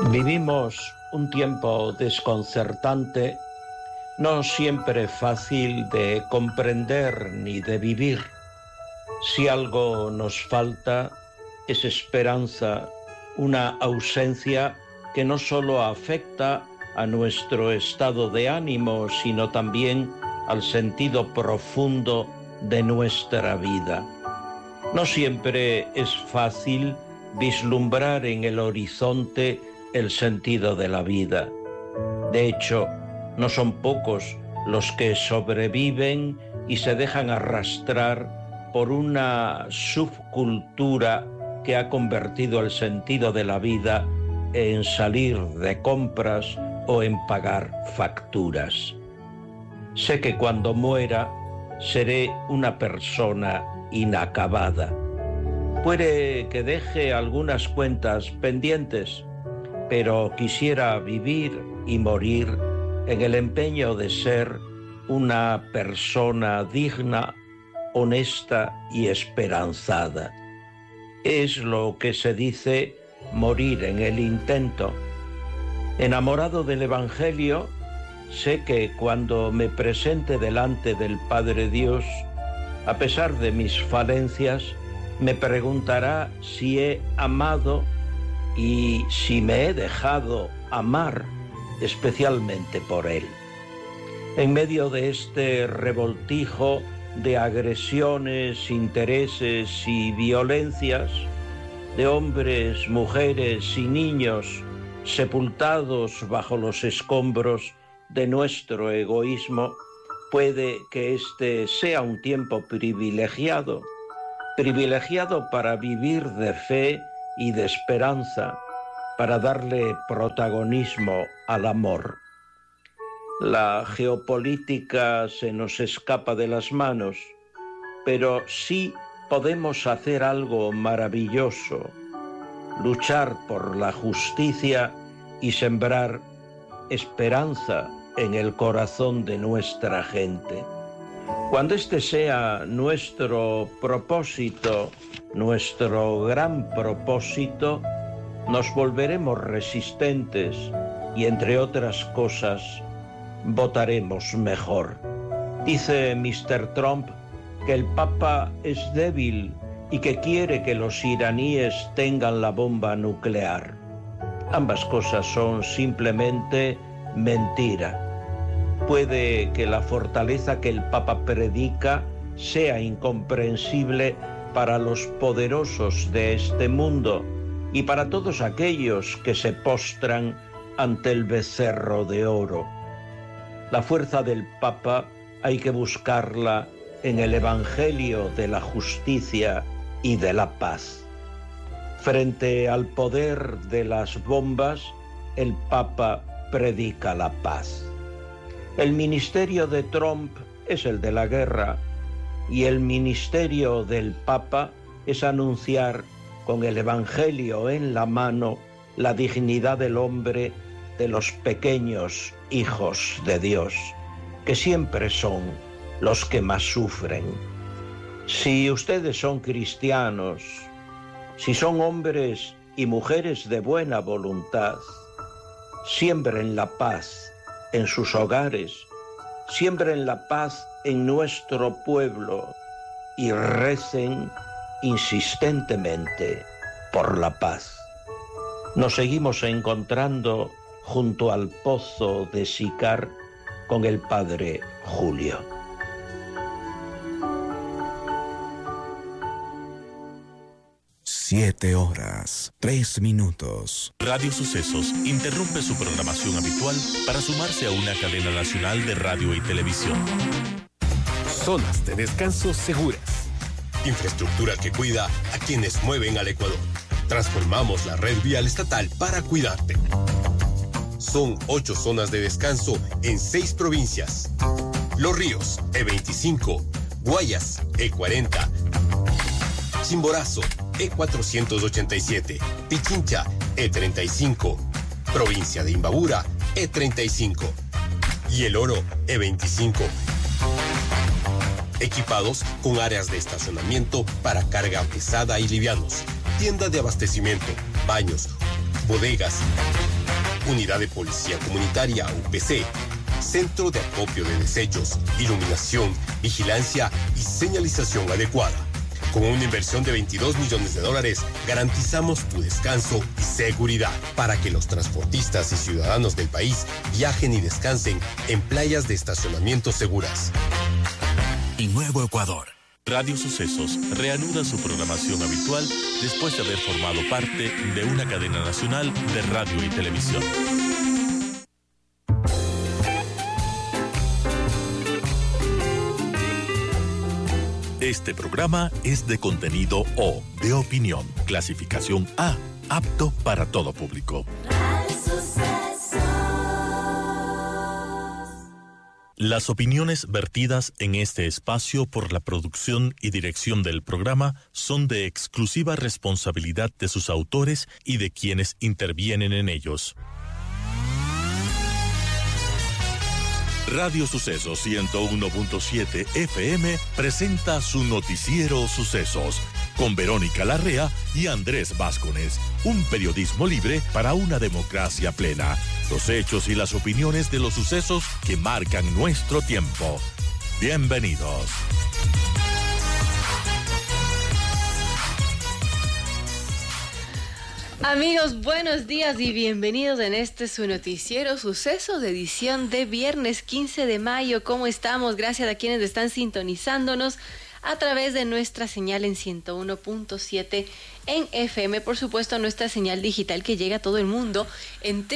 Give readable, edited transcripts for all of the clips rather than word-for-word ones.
Vivimos un tiempo desconcertante, no siempre fácil de comprender ni de vivir. Si algo nos falta, es esperanza, una ausencia que no solo afecta a nuestro estado de ánimo, sino también al sentido profundo de nuestra vida. No siempre es fácil vislumbrar en el horizonte el sentido de la vida. De hecho, no son pocos los que sobreviven y se dejan arrastrar por una subcultura que ha convertido el sentido de la vida en salir de compras o en pagar facturas. Sé que cuando muera seré una persona inacabada. Puede que deje algunas cuentas pendientes, pero quisiera vivir y morir en el empeño de ser una persona digna, honesta y esperanzada. Es lo que se dice morir en el intento. Enamorado del Evangelio, sé que cuando me presente delante del Padre Dios, a pesar de mis falencias, me preguntará si he amado y si me he dejado amar especialmente por Él. En medio de este revoltijo de agresiones, intereses y violencias, de hombres, mujeres y niños sepultados bajo los escombros de nuestro egoísmo, puede que este sea un tiempo privilegiado para vivir de fe y de esperanza, para darle protagonismo al amor. La geopolítica se nos escapa de las manos, pero sí podemos hacer algo maravilloso: luchar por la justicia y sembrar esperanza en el corazón de nuestra gente. Cuando este sea nuestro propósito, nuestro gran propósito, nos volveremos resistentes y, entre otras cosas, votaremos mejor. Dice Mr. Trump que el Papa es débil y que quiere que los iraníes tengan la bomba nuclear. Ambas cosas son simplemente mentira. Puede que la fortaleza que el Papa predica sea incomprensible para los poderosos de este mundo y para todos aquellos que se postran ante el becerro de oro. La fuerza del Papa hay que buscarla en el Evangelio de la justicia y de la paz. Frente al poder de las bombas, el Papa predica la paz. El ministerio de Trump es el de la guerra y el ministerio del Papa es anunciar con el Evangelio en la mano la dignidad del hombre, de los pequeños hijos de Dios, que siempre son los que más sufren. Si ustedes son cristianos, si son hombres y mujeres de buena voluntad, siembren la paz en sus hogares, siembren la paz en nuestro pueblo y recen insistentemente por la paz. Nos seguimos encontrando junto al pozo de Sicar con el padre Julio. Siete horas, 3 minutos. Radio Sucesos interrumpe su programación habitual para sumarse a una cadena nacional de radio y televisión. Zonas de descanso seguras. Infraestructura que cuida a quienes mueven al Ecuador. Transformamos la red vial estatal para cuidarte. Son 8 zonas de descanso en 6 provincias. Los Ríos, E25. Guayas, E40. Chimborazo, E487, Pichincha, E35, provincia de Imbabura, E35 y El Oro, E25. Equipados con áreas de estacionamiento para carga pesada y livianos, tienda de abastecimiento, baños, bodegas, Unidad de Policía Comunitaria, UPC, Centro de Acopio de Desechos, iluminación, vigilancia y señalización adecuada. Con una inversión de $22 millones, garantizamos tu descanso y seguridad para que los transportistas y ciudadanos del país viajen y descansen en playas de estacionamiento seguras. Y Nuevo Ecuador. Radio Sucesos reanuda su programación habitual después de haber formado parte de una cadena nacional de radio y televisión. Este programa es de contenido O, de opinión, clasificación A, apto para todo público. Las opiniones vertidas en este espacio por la producción y dirección del programa son de exclusiva responsabilidad de sus autores y de quienes intervienen en ellos. Radio Sucesos 101.7 FM presenta su noticiero Sucesos, con Verónica Larrea y Andrés Vázquez. Un periodismo libre para una democracia plena. Los hechos y las opiniones de los sucesos que marcan nuestro tiempo. Bienvenidos. Amigos, buenos días y bienvenidos en este su noticiero Sucesos de edición de viernes 15 de mayo. ¿Cómo estamos? Gracias a quienes están sintonizándonos a través de nuestra señal en 101.7 en FM, por supuesto nuestra señal digital que llega a todo el mundo en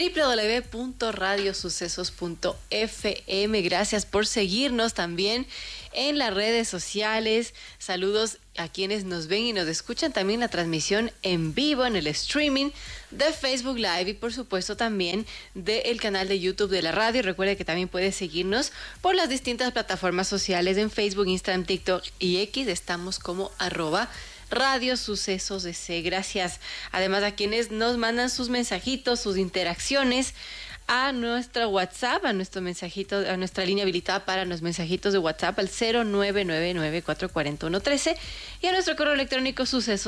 www.radiosucesos.fm. Gracias por seguirnos también en las redes sociales. Saludos a quienes nos ven y nos escuchan también la transmisión en vivo en el streaming de Facebook Live y por supuesto también del canal de YouTube de la radio. Recuerda que también puedes seguirnos por las distintas plataformas sociales en Facebook, Instagram, TikTok y X. Estamos como @Radio Sucesos DC. Gracias además a quienes nos mandan sus mensajitos, sus interacciones a nuestro WhatsApp, a nuestro mensajito, a nuestra línea habilitada para los mensajitos de WhatsApp al 0999-440-113 y a nuestro correo electrónico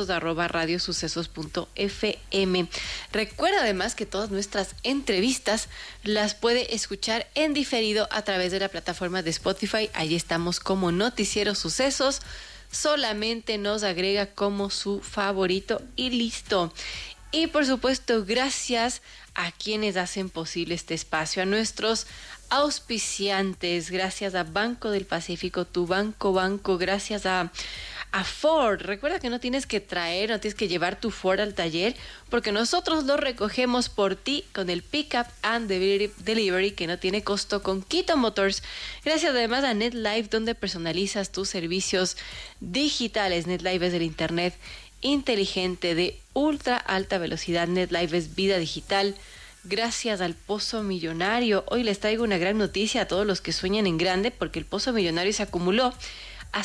sucesos@radiosucesos.fm. Recuerda además que todas nuestras entrevistas las puede escuchar en diferido a través de la plataforma de Spotify. Allí estamos como Noticiero Sucesos. Solamente nos agrega como su favorito y listo. Y por supuesto, gracias a quienes hacen posible este espacio, a nuestros auspiciantes, gracias a Banco del Pacífico, tu banco, gracias a Ford. Recuerda que no tienes que llevar tu Ford al taller, porque nosotros lo recogemos por ti con el Pickup and Delivery que no tiene costo con Quito Motors. Gracias además a NetLife, donde personalizas tus servicios digitales. NetLife es el internet inteligente de ultra alta velocidad. NetLife es vida digital. Gracias al Pozo Millonario. Hoy les traigo una gran noticia a todos los que sueñan en grande, porque el Pozo Millonario se acumuló a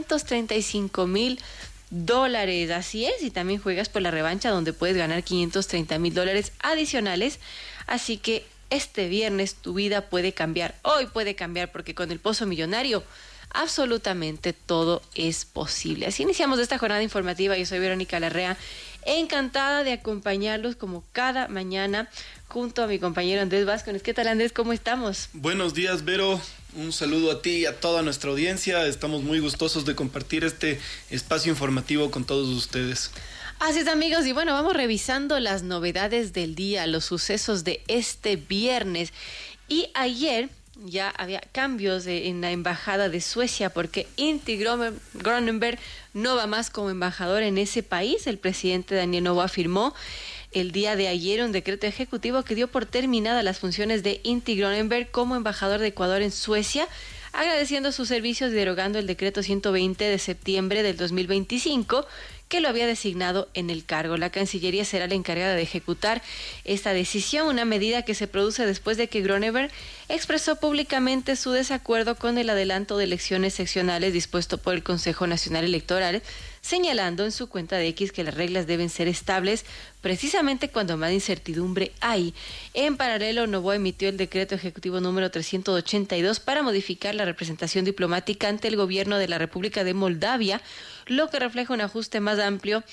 $735,000. Así es, y también juegas por la revancha, donde puedes ganar $530,000 adicionales. Así que este viernes tu vida puede cambiar. Hoy puede cambiar, porque con el Pozo Millonario absolutamente todo es posible. Así iniciamos esta jornada informativa. Yo soy Verónica Larrea, encantada de acompañarlos como cada mañana junto a mi compañero Andrés Vázquez. ¿Qué tal, Andrés? ¿Cómo estamos? Buenos días, Vero. Un saludo a ti y a toda nuestra audiencia. Estamos muy gustosos de compartir este espacio informativo con todos ustedes. Así es, amigos, y bueno, vamos revisando las novedades del día, los sucesos de este viernes. Y ayer ya había cambios en la embajada de Suecia, porque Inti Grönenberg no va más como embajador en ese país. El presidente Daniel Noboa firmó el día de ayer un decreto ejecutivo que dio por terminadas las funciones de Inti Grönenberg como embajador de Ecuador en Suecia, agradeciendo sus servicios y derogando el decreto 120 de septiembre del 2025 que lo había designado en el cargo. La Cancillería será la encargada de ejecutar esta decisión, una medida que se produce después de que Grönenberg expresó públicamente su desacuerdo con el adelanto de elecciones seccionales dispuesto por el Consejo Nacional Electoral, señalando en su cuenta de X que las reglas deben ser estables precisamente cuando más incertidumbre hay. En paralelo, Noboa emitió el decreto ejecutivo número 382 para modificar la representación diplomática ante el gobierno de la República de Moldavia, lo que refleja un ajuste más amplio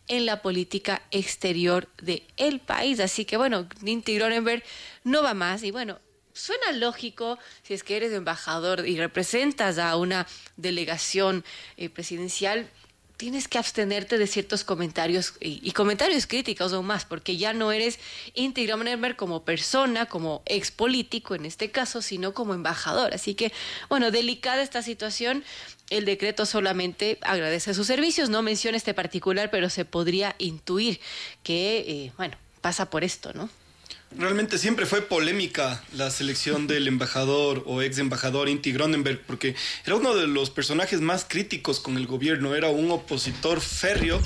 en la política exterior del país. Así que bueno, Inti Gronenberg no va más y bueno, suena lógico si es que eres embajador y representas a una delegación presidencial. Tienes que abstenerte de ciertos comentarios y comentarios críticos o más, porque ya no eres Inti Gronenberg como persona, como ex político en este caso, sino como embajador. Así que, bueno, delicada esta situación. El decreto solamente agradece sus servicios, no menciona este particular, pero se podría intuir que, pasa por esto, ¿no? Realmente siempre fue polémica la selección del embajador o ex embajador Inti Gronenberg, porque era uno de los personajes más críticos con el gobierno, era un opositor férreo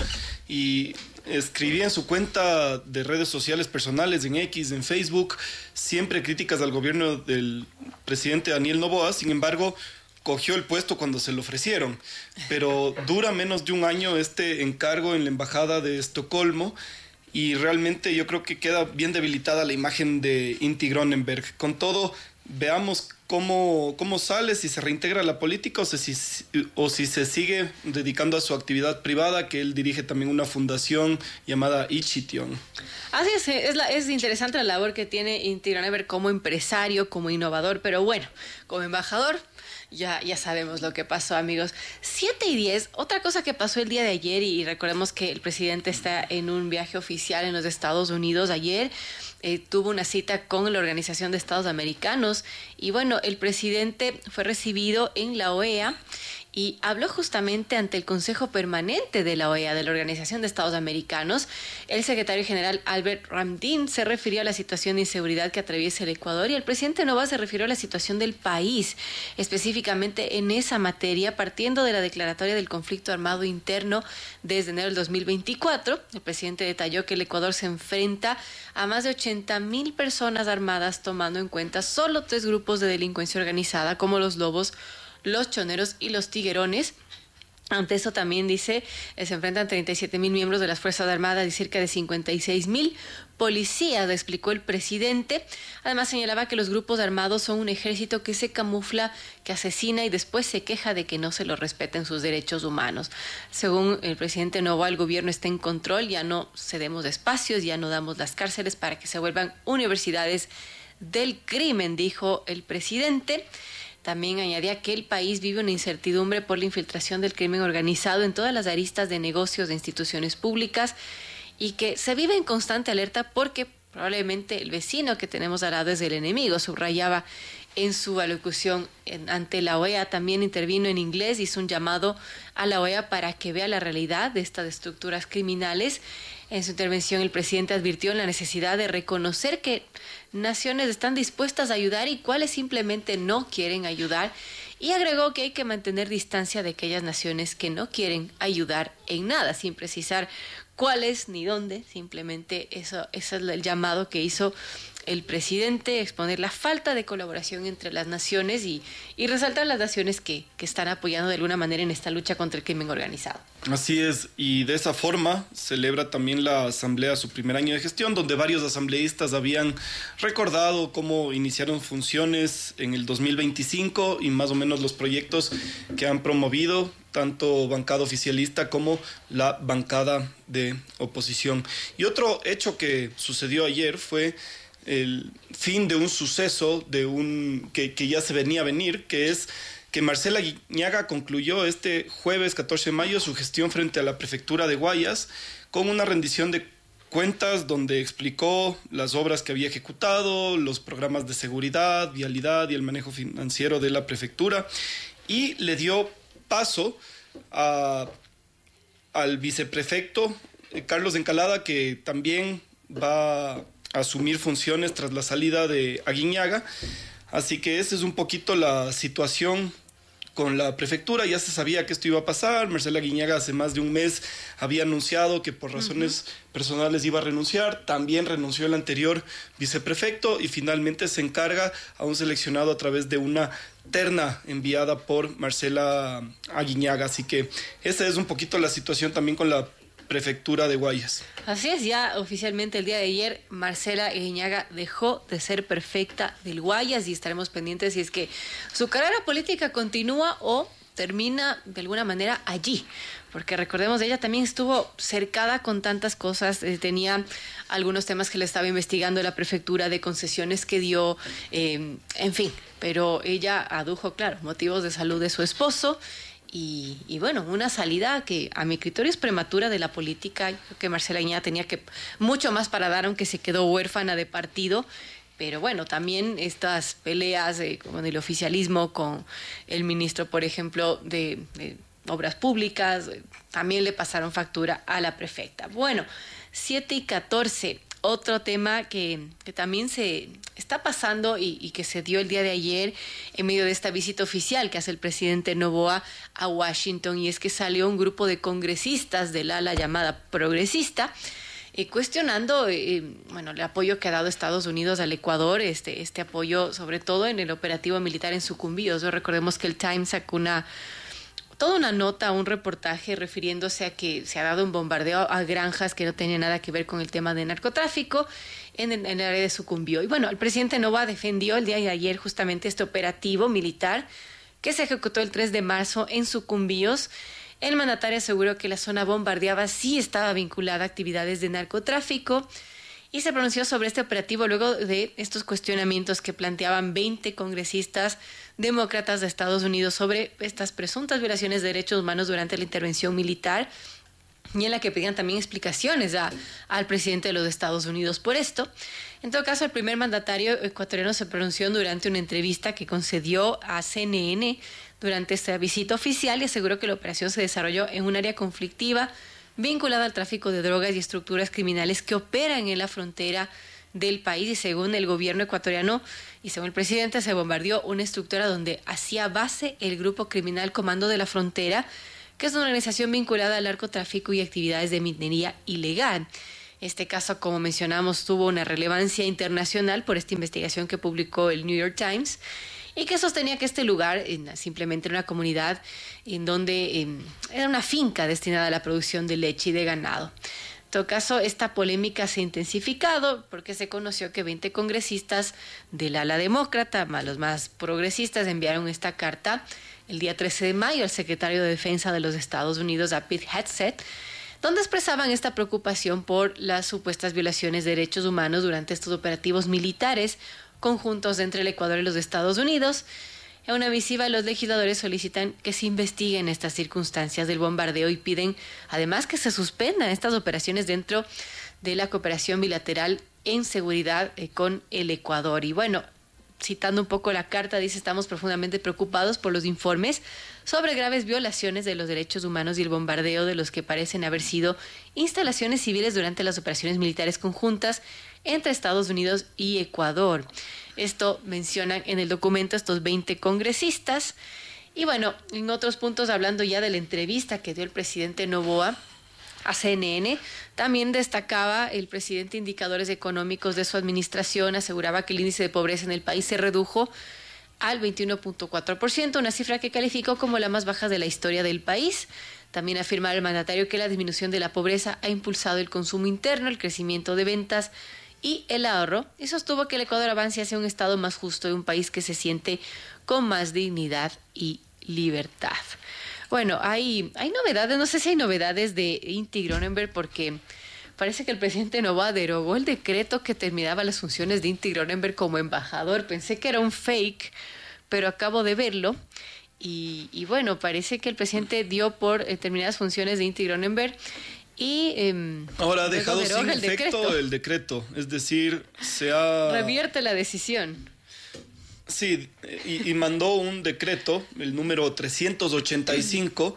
y escribía en su cuenta de redes sociales personales, en X, en Facebook, siempre críticas al gobierno del presidente Daniel Noboa. Sin embargo, cogió el puesto cuando se lo ofrecieron, pero dura menos de un año este encargo en la embajada de Estocolmo. Y realmente yo creo que queda bien debilitada la imagen de Inti Gronenberg. Con todo, veamos cómo sale, si se reintegra a la política o si se sigue dedicando a su actividad privada, que él dirige también una fundación llamada Ichition. Así es interesante la labor que tiene Inti Gronenberg como empresario, como innovador, pero bueno, como embajador... Ya sabemos lo que pasó, amigos. 7:10, otra cosa que pasó el día de ayer, y recordemos que el presidente está en un viaje oficial en los Estados Unidos. Ayer tuvo una cita con la Organización de Estados Americanos y bueno, el presidente fue recibido en la OEA y habló justamente ante el Consejo Permanente de la OEA, de la Organización de Estados Americanos. El secretario general Albert Ramdin se refirió a la situación de inseguridad que atraviesa el Ecuador y el presidente Noboa se refirió a la situación del país, específicamente en esa materia, partiendo de la declaratoria del conflicto armado interno desde enero del 2024. El presidente detalló que el Ecuador se enfrenta a más de 80,000 personas armadas, tomando en cuenta solo 3 grupos de delincuencia organizada, como los lobos, los choneros y los tiguerones. Ante eso también dice, se enfrentan 37,000 miembros de las Fuerzas Armadas y cerca de 56,000 policías, explicó el presidente. Además señalaba que los grupos armados son un ejército que se camufla, que asesina y después se queja de que no se lo respeten sus derechos humanos. Según el presidente Noboa, el gobierno está en control, ya no cedemos espacios, ya no damos las cárceles para que se vuelvan universidades del crimen, dijo el presidente. También añadía que el país vive una incertidumbre por la infiltración del crimen organizado en todas las aristas de negocios de instituciones públicas y que se vive en constante alerta porque probablemente el vecino que tenemos al lado es el enemigo, subrayaba en su alocución ante la OEA. También intervino en inglés, hizo un llamado a la OEA para que vea la realidad de estas estructuras criminales. En su intervención, el presidente advirtió la necesidad de reconocer que naciones están dispuestas a ayudar y cuáles simplemente no quieren ayudar, y agregó que hay que mantener distancia de aquellas naciones que no quieren ayudar en nada, sin precisar cuáles ni dónde. Simplemente ese es el llamado que hizo el presidente, exponer la falta de colaboración entre las naciones y resaltar las naciones que están apoyando de alguna manera en esta lucha contra el crimen organizado. Así es, y de esa forma celebra también la Asamblea su primer año de gestión, donde varios asambleístas habían recordado cómo iniciaron funciones en el 2025 y más o menos los proyectos que han promovido tanto bancada oficialista como la bancada de oposición. Y otro hecho que sucedió ayer fue el fin de un suceso que ya se venía a venir, que es que Marcela Aguiñaga concluyó este jueves 14 de mayo su gestión frente a la prefectura de Guayas con una rendición de cuentas donde explicó las obras que había ejecutado, los programas de seguridad, vialidad y el manejo financiero de la prefectura, y le dio paso al viceprefecto Carlos Encalada, que también va a asumir funciones tras la salida de Aguiñaga. Así que esa es un poquito la situación con la prefectura. Ya se sabía que esto iba a pasar. Marcela Aguiñaga hace más de un mes había anunciado que por razones personales iba a renunciar. También renunció el anterior viceprefecto y finalmente se encarga a un seleccionado a través de una terna enviada por Marcela Aguiñaga. Así que esa es un poquito la situación también con la prefectura de Guayas. Así es, ya oficialmente el día de ayer Marcela Aguiñaga dejó de ser prefecta del Guayas y estaremos pendientes si es que su carrera política continúa o termina de alguna manera allí, porque recordemos, ella también estuvo cercada con tantas cosas, tenía algunos temas que le estaba investigando la prefectura de concesiones que dio, en fin, pero ella adujo, claro, motivos de salud de su esposo. Y bueno, una salida que a mi criterio es prematura de la política. Yo creo que Marcela Guiñaga tenía mucho más para dar, aunque se quedó huérfana de partido. Pero bueno, también estas peleas como del oficialismo con el ministro, por ejemplo, de Obras Públicas, también le pasaron factura a la prefecta. Bueno, 7:14. Otro tema que también se está pasando y que se dio el día de ayer en medio de esta visita oficial que hace el presidente Noboa a Washington, y es que salió un grupo de congresistas del ala llamada progresista cuestionando el apoyo que ha dado Estados Unidos al Ecuador, este apoyo sobre todo en el operativo militar en Sucumbíos. Recordemos que el Times sacó toda una nota, un reportaje refiriéndose a que se ha dado un bombardeo a granjas que no tenía nada que ver con el tema de narcotráfico en el área de Sucumbío. Y bueno, el presidente Noboa defendió el día de ayer justamente este operativo militar que se ejecutó el 3 de marzo en Sucumbíos. El mandatario aseguró que la zona bombardeada sí estaba vinculada a actividades de narcotráfico y se pronunció sobre este operativo luego de estos cuestionamientos que planteaban 20 congresistas demócratas de Estados Unidos sobre estas presuntas violaciones de derechos humanos durante la intervención militar, y en la que pedían también explicaciones al presidente de los Estados Unidos por esto. En todo caso, el primer mandatario ecuatoriano se pronunció durante una entrevista que concedió a CNN durante esta visita oficial y aseguró que la operación se desarrolló en un área conflictiva vinculada al tráfico de drogas y estructuras criminales que operan en la frontera del país. Y según el gobierno ecuatoriano y según el presidente, se bombardeó una estructura donde hacía base el grupo criminal Comando de la Frontera, que es una organización vinculada al narcotráfico y actividades de minería ilegal. Este caso, como mencionamos, tuvo una relevancia internacional por esta investigación que publicó el New York Times y que sostenía que este lugar simplemente era una comunidad en donde era una finca destinada a la producción de leche y de ganado. En todo caso, esta polémica se ha intensificado porque se conoció que 20 congresistas del ala demócrata, los más progresistas, enviaron esta carta el día 13 de mayo al secretario de Defensa de los Estados Unidos, a Pete Hegseth, donde expresaban esta preocupación por las supuestas violaciones de derechos humanos durante estos operativos militares conjuntos entre el Ecuador y los Estados Unidos. En una misiva, los legisladores solicitan que se investiguen estas circunstancias del bombardeo y piden además que se suspendan estas operaciones dentro de la cooperación bilateral en seguridad con el Ecuador. Y bueno, citando un poco la carta, dice: estamos profundamente preocupados por los informes sobre graves violaciones de los derechos humanos y el bombardeo de los que parecen haber sido instalaciones civiles durante las operaciones militares conjuntas entre Estados Unidos y Ecuador. Esto mencionan en el documento estos 20 congresistas. Y bueno, en otros puntos, hablando ya de la entrevista que dio el presidente Noboa a CNN, también destacaba el presidente indicadores económicos de su administración, aseguraba que el índice de pobreza en el país se redujo al 21.4%, una cifra que calificó como la más baja de la historia del país. También afirma el mandatario que la disminución de la pobreza ha impulsado el consumo interno, el crecimiento de ventas y el ahorro, y sostuvo que el Ecuador avance hacia un estado más justo y un país que se siente con más dignidad y libertad. Bueno, hay novedades, no sé si hay novedades de Inti Gronenberg, porque parece que el presidente Noboa derogó el decreto que terminaba las funciones de Inti Gronenberg como embajador. Pensé que era un fake, pero acabo de verlo. Y bueno, parece que el presidente dio por terminadas funciones de Inti Gronenberg y ahora ha dejado sin efecto el decreto, es decir, revierte la decisión. Sí, y mandó un decreto, el número 385,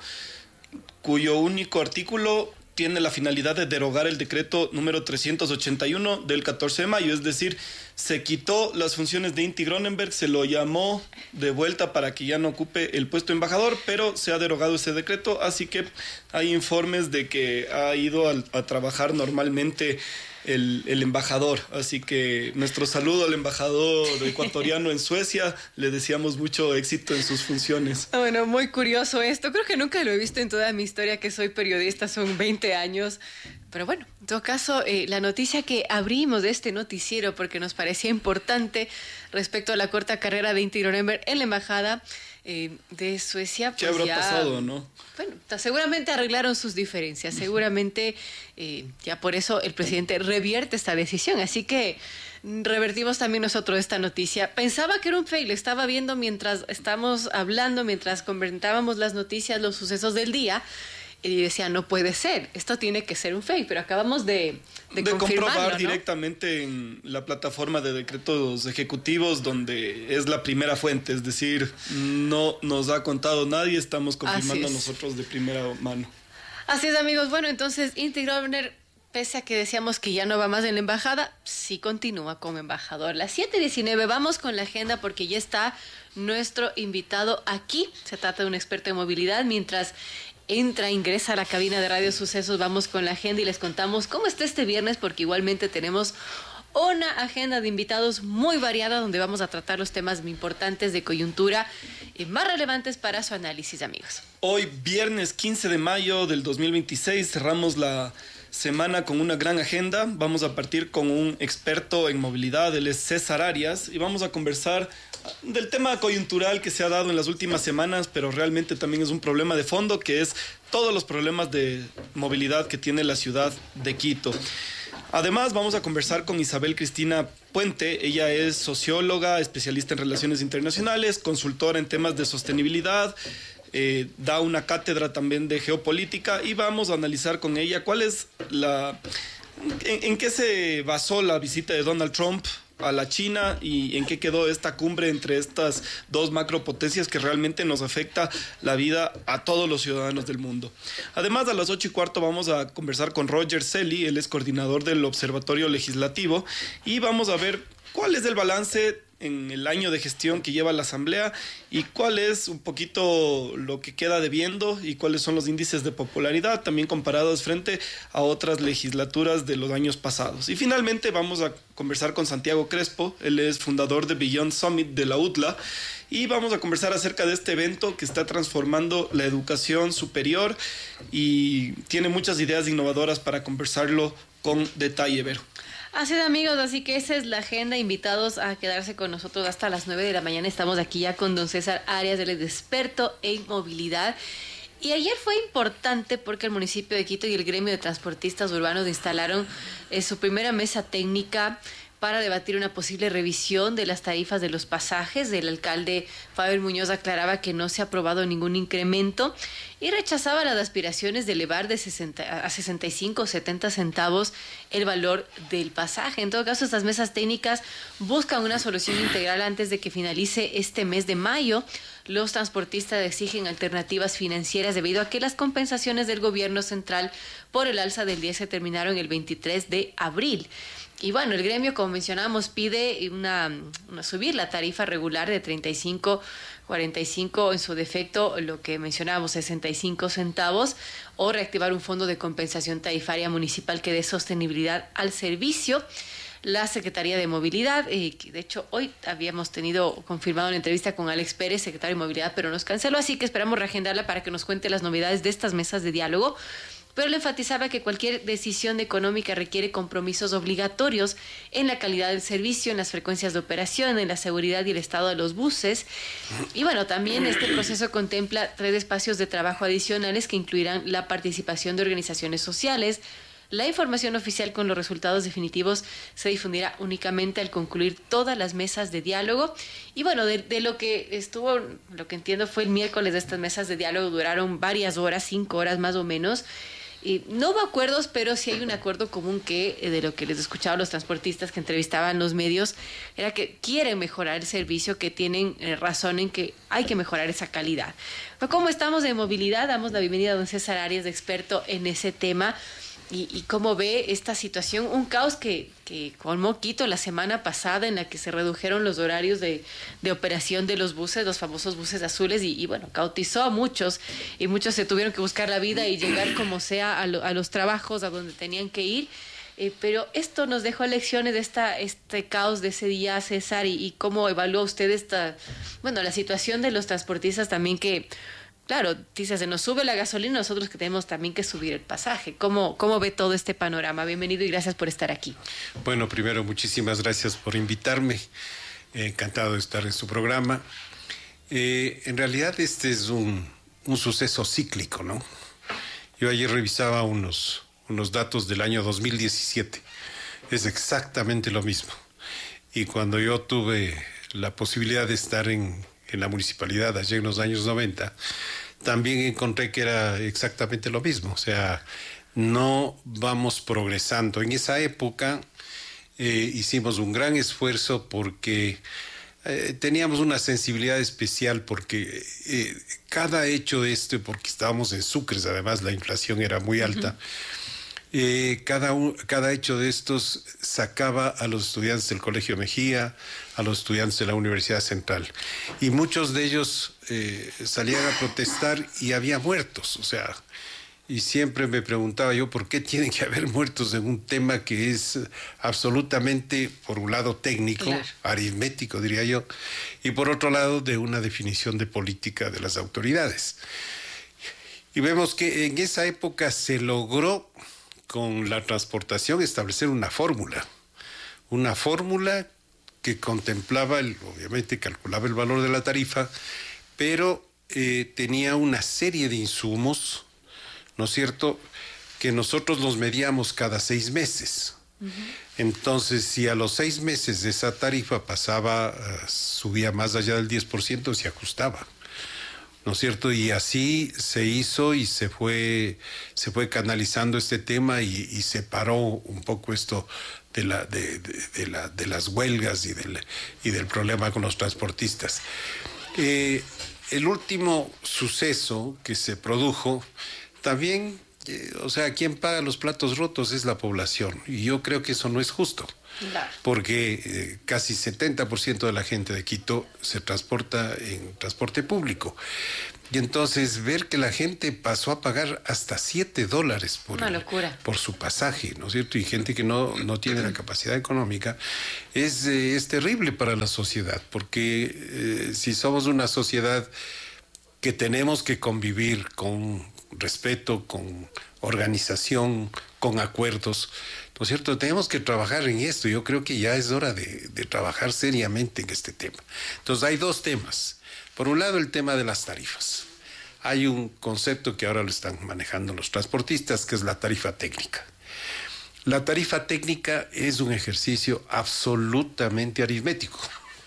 cuyo único artículo tiene la finalidad de derogar el decreto número 381 del 14 de mayo, es decir, se quitó las funciones de Inti Gronenberg, se lo llamó de vuelta para que ya no ocupe el puesto de embajador, pero se ha derogado ese decreto, así que hay informes de que ha ido a trabajar normalmente el embajador, así que nuestro saludo al embajador ecuatoriano en Suecia, le deseamos mucho éxito en sus funciones. Bueno, muy curioso esto, creo que nunca lo he visto en toda mi historia que soy periodista, son 20 años, pero bueno, en todo caso, la noticia que abrimos de este noticiero porque nos parecía importante respecto a la corta carrera de Inti Gronenberg en la embajada de Suecia. ¿Qué habrá pasado, no? Bueno, seguramente arreglaron sus diferencias, seguramente ya por eso el presidente revierte esta decisión, así que revertimos también nosotros esta noticia. Pensaba que era un fake, lo estaba viendo mientras estamos hablando, mientras comentábamos las noticias, los sucesos del día, y decía, no puede ser, esto tiene que ser un fake, pero acabamos de comprobar, ¿no? ¿no? Directamente en la plataforma de decretos ejecutivos, donde es la primera fuente, es decir, no nos ha contado nadie, estamos confirmando nosotros de primera mano. Así es, amigos. Bueno, entonces Inti Grosvenor, pese a que decíamos que ya no va más en la embajada, sí continúa como embajador. Las 7:19, vamos con la agenda porque ya está nuestro invitado aquí. Se trata de un experto en movilidad. Mientras ingresa a la cabina de Radio Sucesos, vamos con la agenda y les contamos cómo está este viernes, porque igualmente tenemos una agenda de invitados muy variada donde vamos a tratar los temas importantes de coyuntura y más relevantes para su análisis, amigos. Hoy, viernes 15 de mayo del 2026, cerramos la semana con una gran agenda. Vamos a partir con un experto en movilidad, él es César Arias, y vamos a conversar del tema coyuntural que se ha dado en las últimas semanas, pero realmente también es un problema de fondo, que es todos los problemas de movilidad que tiene la ciudad de Quito. Además, vamos a conversar con Isabel Cristina Puente. Ella es socióloga, especialista en relaciones internacionales, consultora en temas de sostenibilidad, da una cátedra también de geopolítica, y vamos a analizar con ella cuál es en qué se basó la visita de Donald Trump a la China y en qué quedó esta cumbre entre estas dos macropotencias que realmente nos afecta la vida a todos los ciudadanos del mundo. Además, a las 8:15 vamos a conversar con Roger Celi, él es coordinador del Observatorio Legislativo, y vamos a ver cuál es el balance en el año de gestión que lleva la Asamblea y cuál es un poquito lo que queda debiendo y cuáles son los índices de popularidad también comparados frente a otras legislaturas de los años pasados. Y finalmente vamos a conversar con Santiago Crespo, él es fundador de Beyond Summit de la UTLA, y vamos a conversar acerca de este evento que está transformando la educación superior y tiene muchas ideas innovadoras para conversarlo con detalle, Vero. Así es, amigos, así que esa es la agenda. Invitados a quedarse con nosotros hasta las 9 de la mañana. Estamos aquí ya con don César Arias, él es experto en movilidad. Y ayer fue importante porque el municipio de Quito y el gremio de transportistas urbanos instalaron su primera mesa técnica para debatir una posible revisión de las tarifas de los pasajes. El alcalde Fabio Muñoz aclaraba que no se ha aprobado ningún incremento y rechazaba las aspiraciones de elevar de 60 a 65 o 70 centavos el valor del pasaje. En todo caso, estas mesas técnicas buscan una solución integral antes de que finalice este mes de mayo. Los transportistas exigen alternativas financieras debido a que las compensaciones del gobierno central por el alza del diésel terminaron el 23 de abril. Y bueno, el gremio, como mencionábamos, pide subir la tarifa regular de 35, 45, en su defecto, lo que mencionábamos, 65 centavos, o reactivar un fondo de compensación tarifaria municipal que dé sostenibilidad al servicio. La Secretaría de Movilidad, que de hecho hoy habíamos confirmado una entrevista con Alex Pérez, secretario de Movilidad, pero nos canceló, así que esperamos reagendarla para que nos cuente las novedades de estas mesas de diálogo. Pero le enfatizaba que cualquier decisión económica requiere compromisos obligatorios en la calidad del servicio, en las frecuencias de operación, en la seguridad y el estado de los buses. Y bueno, también este proceso contempla 3 espacios de trabajo adicionales que incluirán la participación de organizaciones sociales. La información oficial con los resultados definitivos se difundirá únicamente al concluir todas las mesas de diálogo. Y bueno, de lo que lo que entiendo fue el miércoles de estas mesas de diálogo, duraron varias horas, 5 horas más o menos. Y no hubo acuerdos, pero sí hay un acuerdo común que, de lo que les escuchaba a los transportistas que entrevistaban los medios, era que quieren mejorar el servicio, que tienen razón en que hay que mejorar esa calidad. Pero como estamos de movilidad, damos la bienvenida a don César Arias, experto en ese tema. Y cómo ve esta situación, un caos que colmó Quito la semana pasada, en la que se redujeron los horarios de operación de los buses, los famosos buses azules, y bueno, cautizó a muchos, y muchos se tuvieron que buscar la vida y llegar como sea a los trabajos a donde tenían que ir. Pero esto nos dejó lecciones de este caos de ese día, César, y cómo evalúa usted la situación de los transportistas también, que claro, dice, se nos sube la gasolina, nosotros que tenemos también que subir el pasaje. ¿Cómo ve todo este panorama? Bienvenido y gracias por estar aquí. Bueno, primero, muchísimas gracias por invitarme. Encantado de estar en su programa. En realidad este es un suceso cíclico, ¿no? Yo ayer revisaba unos datos del año 2017. Es exactamente lo mismo. Y cuando yo tuve la posibilidad de estar en la municipalidad allá en los años 90, también encontré que era exactamente lo mismo. O sea, no vamos progresando. En esa época hicimos un gran esfuerzo porque teníamos una sensibilidad especial porque cada hecho de esto, porque estábamos en Sucres, además la inflación era muy alta, cada hecho de estos sacaba a los estudiantes del Colegio Mejía, a los estudiantes de la Universidad Central. Y muchos de ellos salían a protestar y había muertos, o sea... Y siempre me preguntaba yo por qué tienen que haber muertos en un tema que es absolutamente, por un lado técnico, claro, aritmético diría yo, y por otro lado de una definición de política de las autoridades. Y vemos que en esa época se logró con la transportación establecer una fórmula que contemplaba, obviamente calculaba el valor de la tarifa, pero tenía una serie de insumos, ¿no es cierto?, que nosotros los medíamos cada 6 meses. Uh-huh. Entonces, si a los 6 meses esa tarifa subía más allá del 10%, se ajustaba, ¿no es cierto? Y así se hizo y se fue canalizando este tema y se paró un poco esto de las huelgas y del problema con los transportistas. El último suceso que se produjo también, o sea, quien paga los platos rotos es la población. Y yo creo que eso no es justo. Claro. Porque casi 70% de la gente de Quito se transporta en transporte público. Y entonces ver que la gente pasó a pagar hasta $7 por su pasaje, ¿no es cierto? Y gente que no tiene la capacidad económica, es terrible para la sociedad. Porque si somos una sociedad que tenemos que convivir con respeto, con organización, con acuerdos, ¿no es cierto? Tenemos que trabajar en esto. Yo creo que ya es hora de trabajar seriamente en este tema. Entonces hay 2 temas. Por un lado, el tema de las tarifas. Hay un concepto que ahora lo están manejando los transportistas, que es la tarifa técnica. La tarifa técnica es un ejercicio absolutamente aritmético.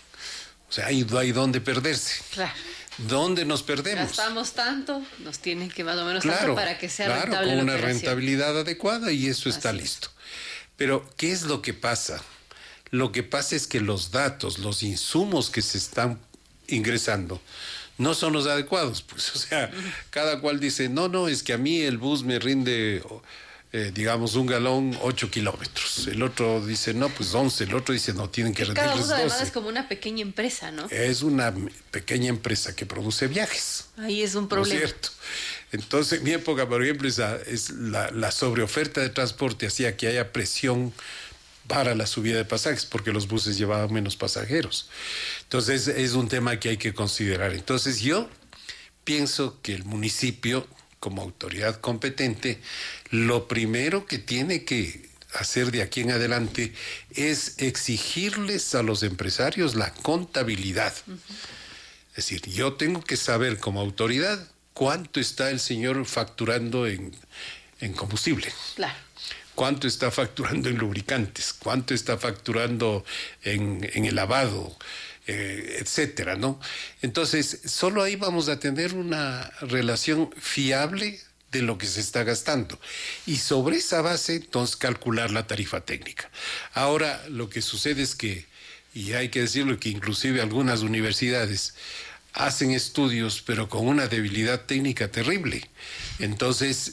O sea, hay donde perderse. Claro. ¿Dónde nos perdemos? Gastamos tanto, nos tienen que más o menos tanto para que sea rentable. Claro, con una rentabilidad adecuada y eso está listo. Pero, ¿qué es lo que pasa? Lo que pasa es que los datos, los insumos que se están ingresando, no son los adecuados. Pues, o sea, cada cual dice, no, es que a mí el bus me rinde... digamos, un galón 8 kilómetros. El otro dice, no, pues 11. El otro dice, no, tienen que rendirles 12. Cada bus además es como una pequeña empresa, ¿no? Es una pequeña empresa que produce viajes. Ahí es un problema. ¿No es cierto? Entonces, en mi época, por ejemplo, es la sobreoferta de transporte hacía que haya presión para la subida de pasajes, porque los buses llevaban menos pasajeros. Entonces, es un tema que hay que considerar. Entonces, yo pienso que el municipio, como autoridad competente, lo primero que tiene que hacer de aquí en adelante es exigirles a los empresarios la contabilidad. Uh-huh. Es decir, yo tengo que saber como autoridad cuánto está el señor facturando en combustible. Claro. Cuánto está facturando en lubricantes, cuánto está facturando en el lavado, etcétera, ¿no? Entonces, solo ahí vamos a tener una relación fiable de lo que se está gastando. Y sobre esa base, entonces, calcular la tarifa técnica. Ahora, lo que sucede es que, y hay que decirlo, que inclusive algunas universidades hacen estudios, pero con una debilidad técnica terrible. Entonces,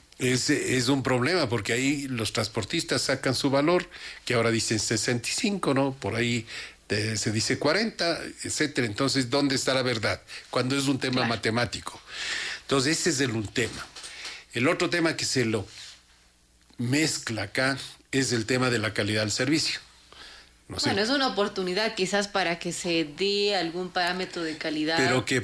es un problema, porque ahí los transportistas sacan su valor, que ahora dicen 65, ¿no? Por ahí se dice 40, etcétera. Entonces, ¿dónde está la verdad? Cuando es un tema matemático. Entonces, ese es un tema. El otro tema que se lo mezcla acá es el tema de la calidad del servicio. No sé. Bueno, es una oportunidad quizás para que se dé algún parámetro de calidad. Pero que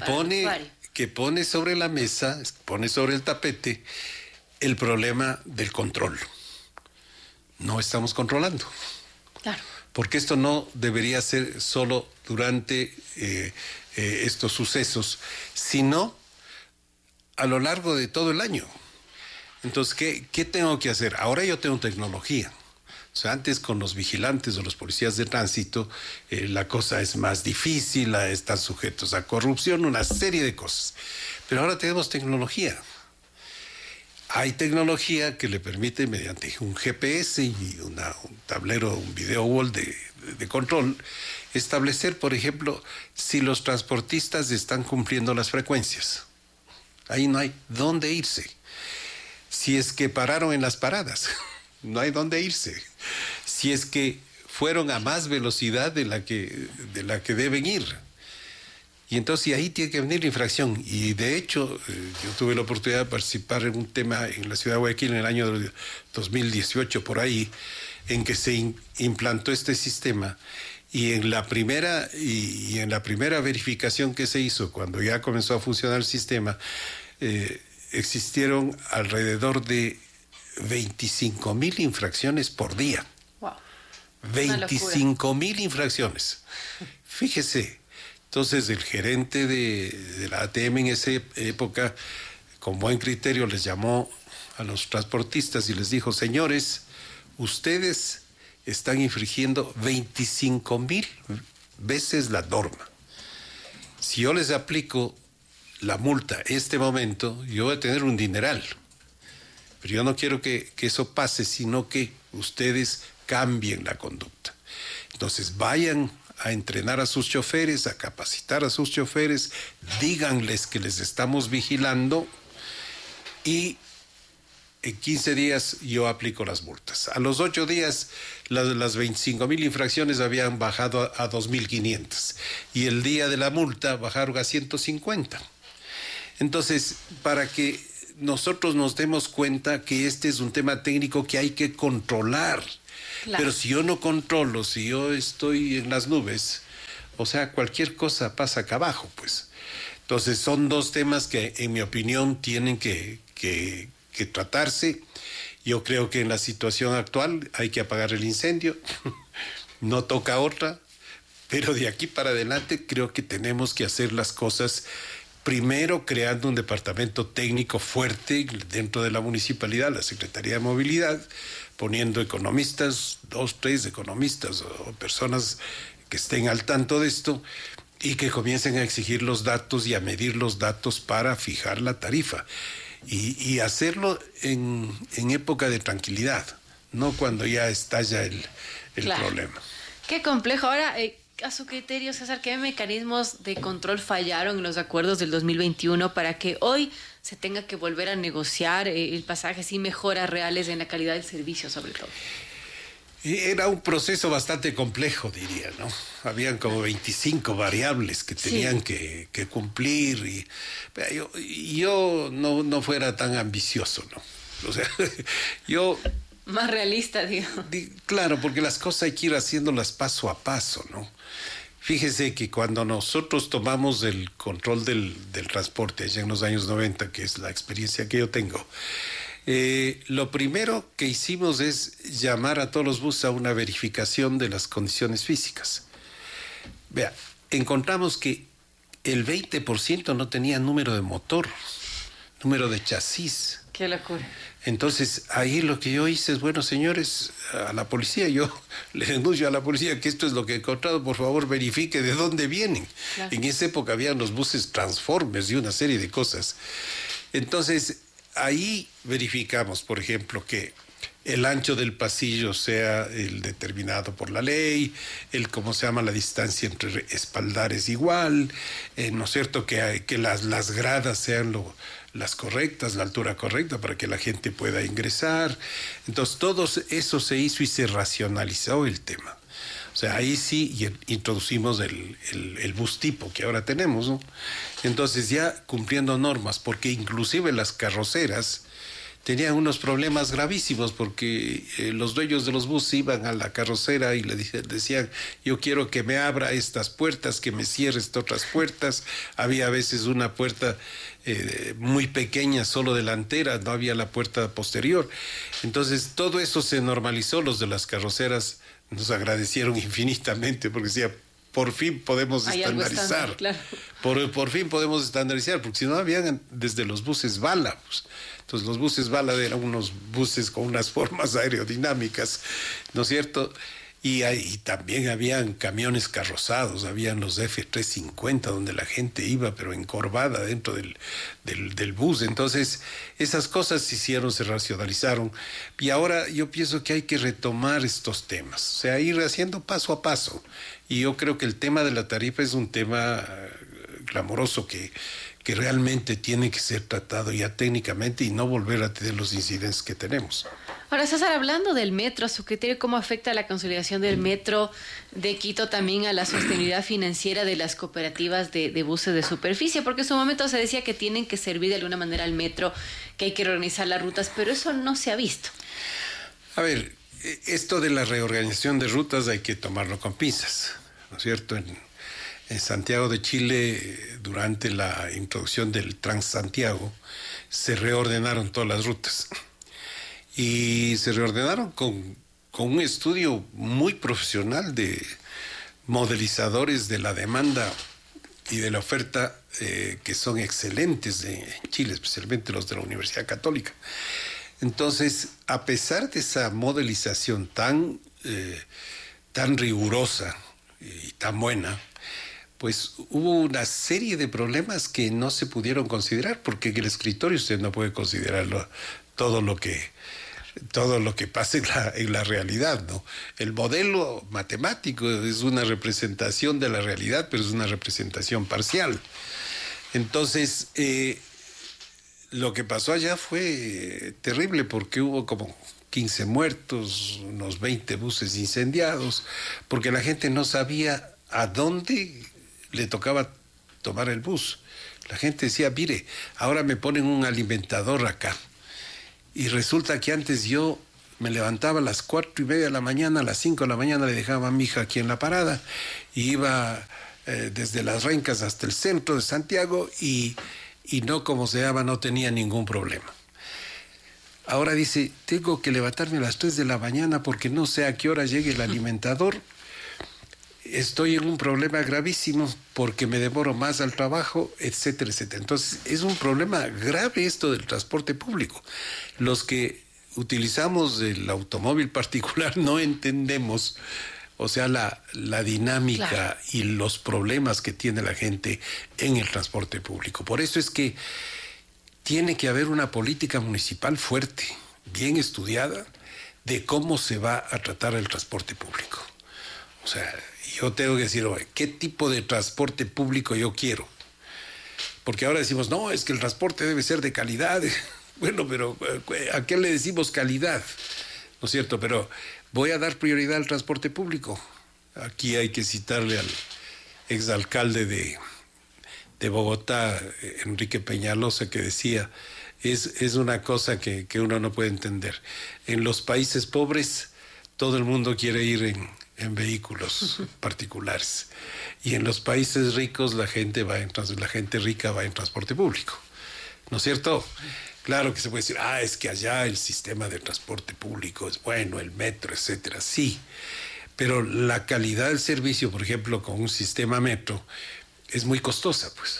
pone sobre la mesa, pone sobre el tapete el problema del control. No estamos controlando. Claro. porque esto no debería ser solo durante estos sucesos, sino a lo largo de todo el año. Entonces, ¿qué tengo que hacer? Ahora yo tengo tecnología. O sea, antes con los vigilantes o los policías de tránsito, la cosa es más difícil, están sujetos a corrupción, una serie de cosas. Pero ahora tenemos tecnología. Hay tecnología que le permite, mediante un GPS y un tablero, un video wall de control, establecer, por ejemplo, si los transportistas están cumpliendo las frecuencias. Ahí no hay dónde irse. Si es que pararon en las paradas, no hay dónde irse. Si es que fueron a más velocidad de la que deben ir. Y entonces ahí tiene que venir la infracción. Y de hecho, yo tuve la oportunidad de participar en un tema en la ciudad de Guayaquil en el año 2018, por ahí, en que se implantó este sistema. Y en la primera verificación que se hizo, cuando ya comenzó a funcionar el sistema, existieron alrededor de 25,000 infracciones por día. Wow. 25,000 infracciones. Fíjese. Entonces el gerente de la ATM en esa época, con buen criterio, les llamó a los transportistas y les dijo: señores, ustedes están infringiendo 25,000 veces la norma. Si yo les aplico la multa en este momento, yo voy a tener un dineral. Pero yo no quiero que eso pase, sino que ustedes cambien la conducta. Entonces vayan a entrenar a sus choferes, a capacitar a sus choferes, díganles que les estamos vigilando y en 15 días yo aplico las multas. A los 8 días las 25,000 infracciones habían bajado a 2,500 y el día de la multa bajaron a 150. Entonces, para que nosotros nos demos cuenta que este es un tema técnico que hay que controlar. Claro. Pero si yo no controlo, si yo estoy en las nubes, o sea, cualquier cosa pasa acá abajo, pues. Entonces son dos temas que, en mi opinión, tienen que tratarse. Yo creo que en la situación actual hay que apagar el incendio, no toca otra, pero de aquí para adelante creo que tenemos que hacer las cosas primero creando un departamento técnico fuerte dentro de la municipalidad, la Secretaría de Movilidad, poniendo economistas, 2, 3 economistas o personas que estén al tanto de esto y que comiencen a exigir los datos y a medir los datos para fijar la tarifa y hacerlo en época de tranquilidad, no cuando ya estalla el claro. problema. Qué complejo. Ahora, a su criterio, César, ¿qué mecanismos de control fallaron en los acuerdos del 2021 para que hoy se tenga que volver a negociar el pasaje sin mejoras reales en la calidad del servicio, sobre todo? Era un proceso bastante complejo, diría, ¿no? Habían como 25 variables que tenían que cumplir y yo no fuera tan ambicioso, ¿no? O sea, yo... Más realista, digo. Claro, porque las cosas hay que ir haciéndolas paso a paso, ¿no? Fíjese que cuando nosotros tomamos el control del transporte allá en los años 90, que es la experiencia que yo tengo, lo primero que hicimos es llamar a todos los buses a una verificación de las condiciones físicas. Vea, encontramos que el 20% no tenía número de motor, número de chasis. Qué locura. Entonces, ahí lo que yo hice es, bueno, señores, a la policía, yo le denuncio a la policía que esto es lo que he encontrado, por favor verifique de dónde vienen. Claro. En esa época habían los buses Transformers y una serie de cosas. Entonces, ahí verificamos, por ejemplo, que el ancho del pasillo sea el determinado por la ley, la distancia entre espaldares igual, ¿no es cierto? Que las gradas sean las correctas, la altura correcta para que la gente pueda ingresar. Entonces todo eso se hizo y se racionalizó el tema. O sea, ahí sí introducimos el bus tipo que ahora tenemos, ¿no? Entonces ya cumpliendo normas, porque inclusive las carroceras tenían unos problemas gravísimos porque los dueños de los buses iban a la carrocera y le decían: yo quiero que me abra estas puertas, que me cierre estas otras puertas. Había a veces una puerta muy pequeña, solo delantera, no había la puerta posterior. Entonces todo eso se normalizó, los de las carroceras nos agradecieron infinitamente porque decía, por fin podemos estandarizar. Claro. Por fin podemos estandarizar, porque si no habían desde los buses bala. Pues. Entonces los buses bala eran unos buses con unas formas aerodinámicas, ¿no es cierto? Y también habían camiones carrozados, habían los F-350 donde la gente iba pero encorvada dentro del bus. Entonces esas cosas se hicieron, se racionalizaron y ahora yo pienso que hay que retomar estos temas, o sea, ir haciendo paso a paso. Y yo creo que el tema de la tarifa es un tema clamoroso que realmente tiene que ser tratado ya técnicamente y no volver a tener los incidentes que tenemos. Ahora, César, hablando del metro, a su criterio, ¿cómo afecta la consolidación del metro de Quito también a la sostenibilidad financiera de las cooperativas de buses de superficie? Porque en su momento se decía que tienen que servir de alguna manera al metro, que hay que reorganizar las rutas, pero eso no se ha visto. A ver, esto de la reorganización de rutas hay que tomarlo con pinzas, ¿no es cierto? En Santiago de Chile, durante la introducción del Transantiago, se reordenaron todas las rutas. Y se reordenaron con un estudio muy profesional de modelizadores de la demanda y de la oferta que son excelentes en Chile, especialmente los de la Universidad Católica. Entonces, a pesar de esa modelización tan rigurosa y tan buena, pues hubo una serie de problemas que no se pudieron considerar, porque en el escritorio usted no puede considerarlo todo lo que pasa en la realidad, ¿no? El modelo matemático es una representación de la realidad, pero es una representación parcial. Entonces, lo que pasó allá fue terrible porque hubo como 15 muertos, unos 20 buses incendiados, porque la gente no sabía a dónde le tocaba tomar el bus. La gente decía, mire, ahora me ponen un alimentador acá. Y resulta que antes yo me levantaba a las 4:30 de la mañana, a las 5 de la mañana le dejaba a mi hija aquí en la parada, y iba desde Las Rencas hasta el centro de Santiago y no, como se llama, no tenía ningún problema. Ahora dice, tengo que levantarme a las 3 de la mañana porque no sé a qué hora llegue el alimentador. Estoy en un problema gravísimo porque me demoro más al trabajo, etcétera, etcétera. Entonces, es un problema grave esto del transporte público. Los que utilizamos el automóvil particular no entendemos, o sea, la dinámica, claro, y los problemas que tiene la gente en el transporte público. Por eso es que tiene que haber una política municipal fuerte, bien estudiada, de cómo se va a tratar el transporte público. O sea, yo tengo que decir, oye, ¿qué tipo de transporte público yo quiero? Porque ahora decimos, no, es que el transporte debe ser de calidad. Bueno, pero ¿a qué le decimos calidad? ¿No es cierto? Pero voy a dar prioridad al transporte público. Aquí hay que citarle al exalcalde de Bogotá, Enrique Peñalosa, que decía, es una cosa que uno no puede entender. En los países pobres, todo el mundo quiere ir en vehículos particulares, y en los países ricos la gente rica va en transporte público, ¿no es cierto? Claro que se puede decir, es que allá el sistema de transporte público es bueno, el metro, etcétera, sí, pero la calidad del servicio, por ejemplo, con un sistema metro, es muy costosa, pues,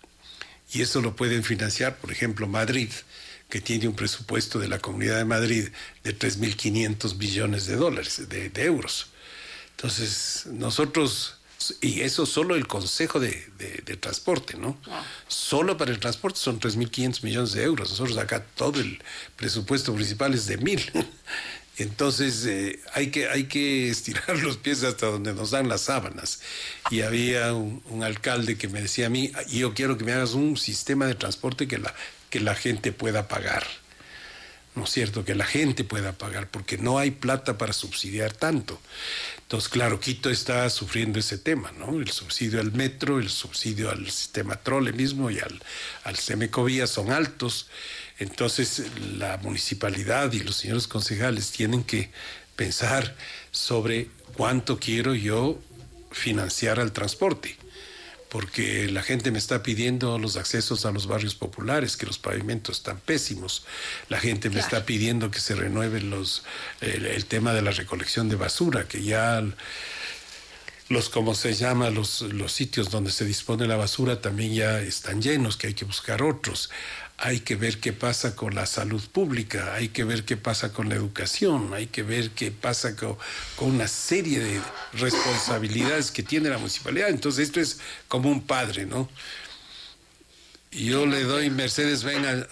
y eso lo pueden financiar, por ejemplo, Madrid, que tiene un presupuesto de la Comunidad de Madrid de 3.500 millones de dólares, de euros. Entonces, nosotros, y eso solo el Consejo de Transporte, ¿no? Solo para el transporte son 3.500 millones de euros. Nosotros acá todo el presupuesto municipal es de 1.000. Entonces, hay que estirar los pies hasta donde nos dan las sábanas. Y había un alcalde que me decía a mí, yo quiero que me hagas un sistema de transporte que la gente pueda pagar. ¿No es cierto? Que la gente pueda pagar, porque no hay plata para subsidiar tanto. Entonces, claro, Quito está sufriendo ese tema, ¿no? El subsidio al metro, el subsidio al sistema trole mismo y al Semecovía son altos. Entonces, la municipalidad y los señores concejales tienen que pensar sobre cuánto quiero yo financiar al transporte. porque la gente me está pidiendo los accesos a los barrios populares, que los pavimentos están pésimos. La gente me está pidiendo que se renueven el tema de la recolección de basura, que ya los sitios donde se dispone la basura también ya están llenos, que hay que buscar otros. Hay que ver qué pasa con la salud pública, hay que ver qué pasa con la educación, hay que ver qué pasa con una serie de responsabilidades que tiene la municipalidad. Entonces esto es como un padre, ¿no? Y yo le doy Mercedes-Benz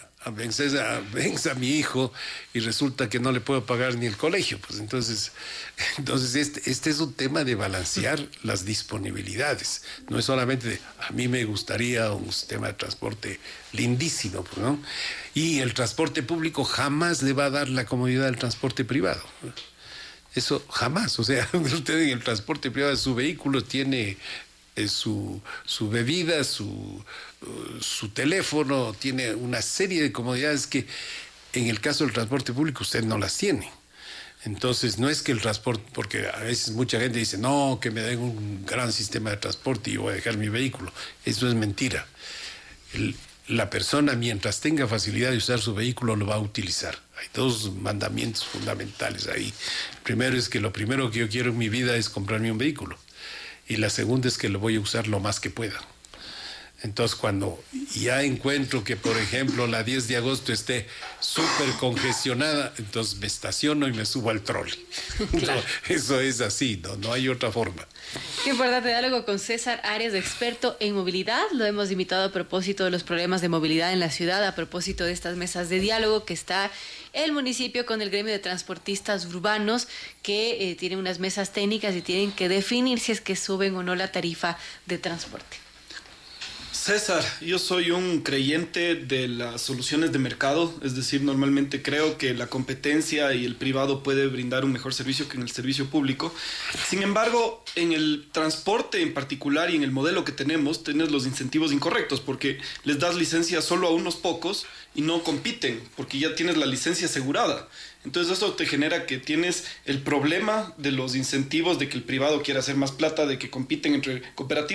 a mi hijo y resulta que no le puedo pagar ni el colegio. Pues entonces este es un tema de balancear las disponibilidades. No es solamente a mí me gustaría un sistema de transporte lindísimo, pues, ¿no? Y el transporte público jamás le va a dar la comodidad del transporte privado. Eso jamás. O sea, usted en el transporte privado, su vehículo tiene su bebida, su teléfono, tiene una serie de comodidades que en el caso del transporte público usted no las tiene. Entonces no es que el transporte, porque a veces mucha gente dice, no, que me den un gran sistema de transporte y voy a dejar mi vehículo. Eso es mentira. La persona, mientras tenga facilidad de usar su vehículo, lo va a utilizar. Hay dos mandamientos fundamentales ahí. Primero es que lo primero que yo quiero en mi vida es comprarme un vehículo. Y la segunda es que lo voy a usar lo más que pueda. Entonces, cuando ya encuentro que, por ejemplo, la 10 de agosto esté súper congestionada, entonces me estaciono y me subo al trolley. Claro. No, eso es así, no hay otra forma. Qué importante diálogo con César Arias, experto en movilidad. Lo hemos invitado a propósito de los problemas de movilidad en la ciudad, a propósito de estas mesas de diálogo que está el municipio con el gremio de transportistas urbanos, que tienen unas mesas técnicas y tienen que definir si es que suben o no la tarifa de transporte. César, yo soy un creyente de las soluciones de mercado, es decir, normalmente creo que la competencia y el privado puede brindar un mejor servicio que en el servicio público. Sin embargo, en el transporte en particular y en el modelo que tenemos, tienes los incentivos incorrectos porque les das licencia solo a unos pocos y no compiten porque ya tienes la licencia asegurada. Entonces eso te genera que tienes el problema de los incentivos de que el privado quiera hacer más plata, de que compiten entre cooperativas.